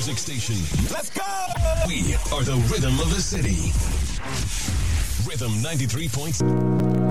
music station. Let's go! We are the rhythm of the city. Rhythm 93 points.